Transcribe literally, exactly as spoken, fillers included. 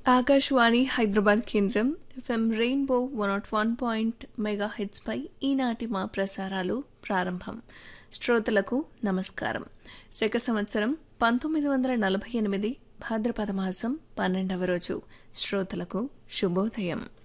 ఆకాశవాణి హైదరాబాద్ కేంద్రం FM rainbow one not one point mega హెడ్స్పై ఈనాటి మా ప్రసారాలు ప్రారంభం. శ్రోతలకు నమస్కారం. శక సంవత్సరం పంతొమ్మిది వందల నలభై ఎనిమిది భాద్రపద మాసం పన్నెండవ రోజు. శ్రోతలకు శుభోదయం.